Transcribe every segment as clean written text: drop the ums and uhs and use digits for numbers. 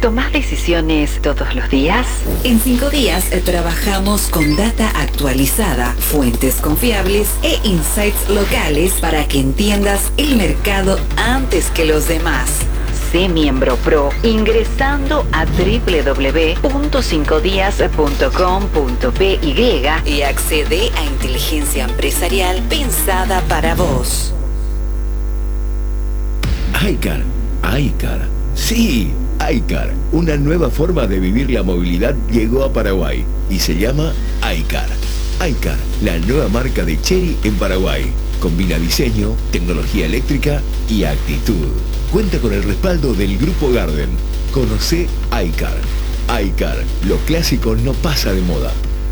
¿Tomás decisiones todos los días? En 5 días trabajamos con data actualizada, fuentes confiables e insights locales para que entiendas el mercado antes que los demás. Sé miembro pro ingresando a www.5dias.com.py y accede a inteligencia empresarial pensada para vos. iCar, sí, iCar, una nueva forma de vivir la movilidad llegó a Paraguay y se llama iCar. iCar, la nueva marca de Chery en Paraguay. Combina diseño, tecnología eléctrica y actitud. Cuenta con el respaldo del Grupo Garden. Conoce iCar. iCar, lo clásico no pasa de moda.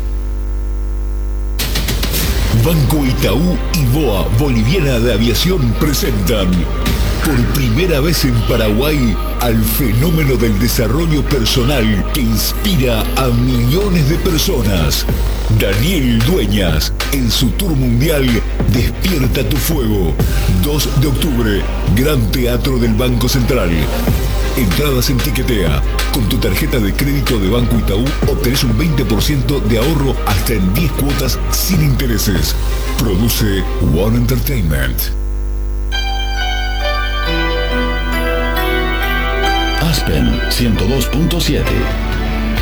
Banco Itaú y BOA Boliviana de Aviación presentan por primera vez en Paraguay al fenómeno del desarrollo personal que inspira a millones de personas. Daniel Dueñas, en su tour mundial Despierta tu Fuego. 2 de octubre, Gran Teatro del Banco Central. Entradas en Tiquetea. Con tu tarjeta de crédito de Banco Itaú obtenés un 20% de ahorro hasta en 10 cuotas sin intereses. Produce One Entertainment. Aspen 102.7